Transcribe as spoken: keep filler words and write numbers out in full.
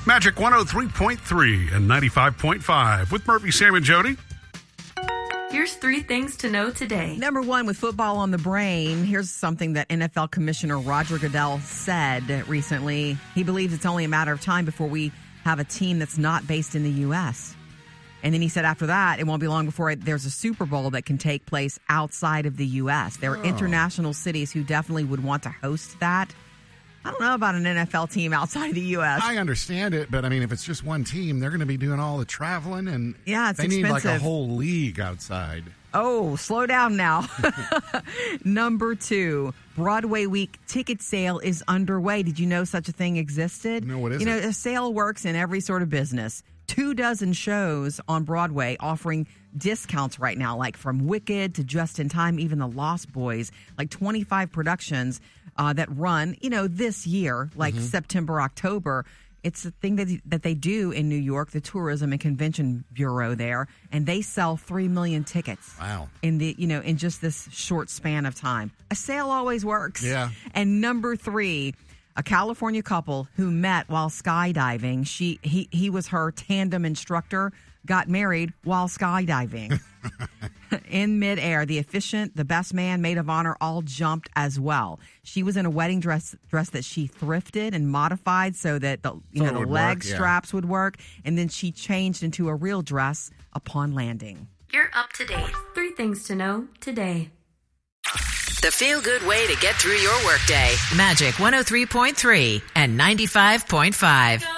Magic one oh three point three and ninety-five point five with Murphy, Sam, and Jody. Here's three things to know today. Number one, with football on the brain, here's something that N F L Commissioner Roger Goodell said recently. He believes it's only a matter of time before we have a team that's not based in the U S. And then he said after that, it won't be long before there's a Super Bowl that can take place outside of the U S. There are Oh. international cities who definitely would want to host that. I don't know about an N F L team outside of the U S. I understand it, but I mean, if it's just one team, they're going to be doing all the traveling, and Yeah, it's they need like a expensive. whole league outside. Oh, slow down now. Number two, Broadway Week ticket sale is underway. Did you know such a thing existed? No, what is you know, it? a sale works in every sort of business. Two dozen shows on Broadway offering discounts right now, like from Wicked to Just in Time, even The Lost Boys, like twenty-five productions uh, that run, you know, this year, like Mm-hmm. September, October. It's a thing that that they do in New York, the Tourism and Convention Bureau there, and they sell three million tickets. Wow. In the you know in just this short span of time. A sale always works. Yeah. And number three, a California couple who met while skydiving. She he he was her tandem instructor, got married while skydiving. In midair, the efficient, the best man, maid of honor all jumped as well. She was in a wedding dress dress that she thrifted and modified so that the you So know it the would leg work, yeah. straps would work, and then she changed into a real dress upon landing. You're up to date. Three things to know today. The feel-good way to get through your workday. Magic one oh three point three and ninety-five point five.